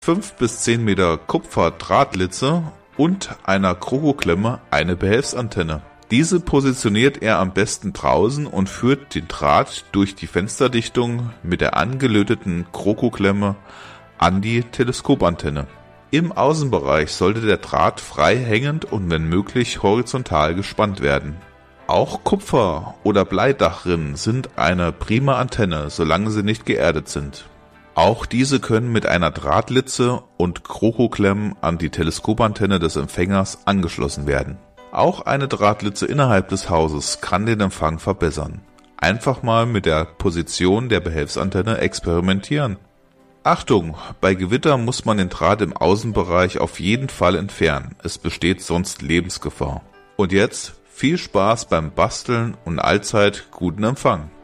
5 bis 10 Meter Kupfer-Drahtlitze und einer Krokoklemme eine Behelfsantenne. Diese positioniert er am besten draußen und führt den Draht durch die Fensterdichtung mit der angelöteten Krokoklemme an die Teleskopantenne. Im Außenbereich sollte der Draht frei hängend und wenn möglich horizontal gespannt werden. Auch Kupfer- oder Bleidachrinnen sind eine prima Antenne, solange sie nicht geerdet sind. Auch diese können mit einer Drahtlitze und Krokoklemmen an die Teleskopantenne des Empfängers angeschlossen werden. Auch eine Drahtlitze innerhalb des Hauses kann den Empfang verbessern. Einfach mal mit der Position der Behelfsantenne experimentieren. Achtung, bei Gewitter muss man den Draht im Außenbereich auf jeden Fall entfernen, es besteht sonst Lebensgefahr. Und jetzt viel Spaß beim Basteln und allzeit guten Empfang.